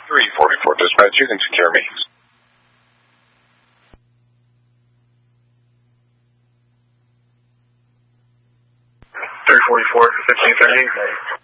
344 dispatch, you can secure me. 344, 1530.